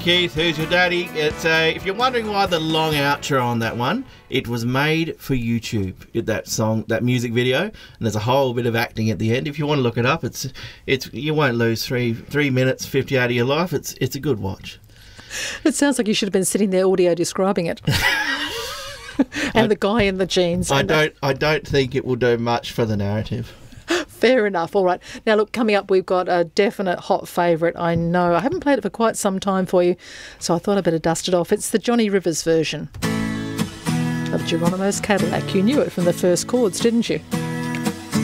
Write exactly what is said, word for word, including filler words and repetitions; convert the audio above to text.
Keith, Who's Your Daddy? It's uh, if you're wondering why the long outro on that one, it was made for YouTube. That song, that music video, and there's a whole bit of acting at the end. If you want to look it up, it's it's you won't lose three three minutes fifty out of your life. It's it's a good watch. It sounds like you should have been sitting there audio describing it. And I, the guy in the jeans. I don't I don't think it will do much for the narrative. Fair enough. All right. Now, look, coming up, we've got a definite hot favourite. I know. I haven't played it for quite some time for you, so I thought I'd better dust it off. It's the Johnny Rivers version of Geronimo's Cadillac. You knew it from the first chords, didn't you?